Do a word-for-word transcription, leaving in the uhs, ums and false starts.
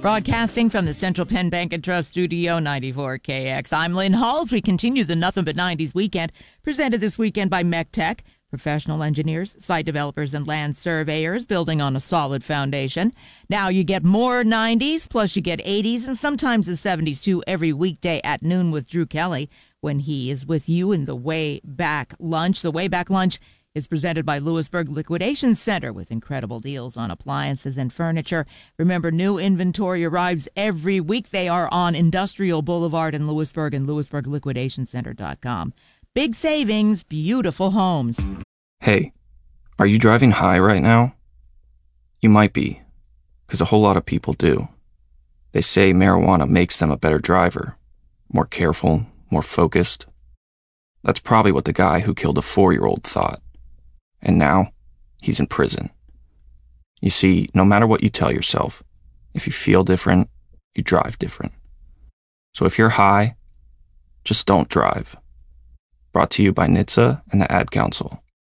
Broadcasting from the Central Penn Bank and Trust Studio, ninety-four K X. I'm Lynn Halls. We continue the Nothing But nineties weekend, presented this weekend by MECTech, professional engineers, site developers, and land surveyors, building on a solid foundation. Now you get more nineties, plus you get eighties, and sometimes the seventies, too, every weekday at noon with Drew Kelly, when he is with you in the Way Back Lunch. The Way Back Lunch is presented by Lewisburg Liquidation Center with incredible deals on appliances and furniture. Remember, new inventory arrives every week. They are on Industrial Boulevard in Lewisburg and lewisburg liquidation center dot com. Big savings, beautiful homes. Hey, are you driving high right now? You might be, because a whole lot of people do. They say marijuana makes them a better driver, more careful, more focused. That's probably what the guy who killed a four-year-old thought. And now, he's in prison. You see, no matter what you tell yourself, if you feel different, you drive different. So if you're high, just don't drive. Brought to you by N H T S A and the Ad Council.